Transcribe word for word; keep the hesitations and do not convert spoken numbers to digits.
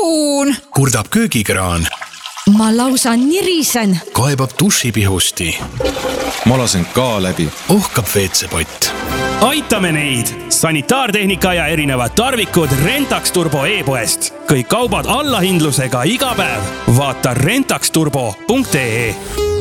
ihun. Kurdab köögikraan. Ma lausa nirisen. Kaebab dušipihusti. Ma lasen ka läbi. Ohkab veetsepott. Aitame neid! Sanitaartehnika ja erinevad tarvikud Rentax Turbo e-poest. Kõik kaubad allahindlusega iga päev. Vaata rentaxturbo punkt ee